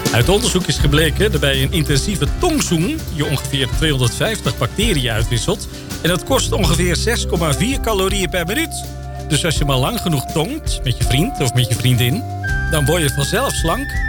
Uit onderzoek is gebleken dat bij een intensieve tongzoen je ongeveer 250 bacteriën uitwisselt. En dat kost ongeveer 6,4 calorieën per minuut. Dus als je maar lang genoeg tongt met je vriend of met je vriendin, dan word je vanzelf slank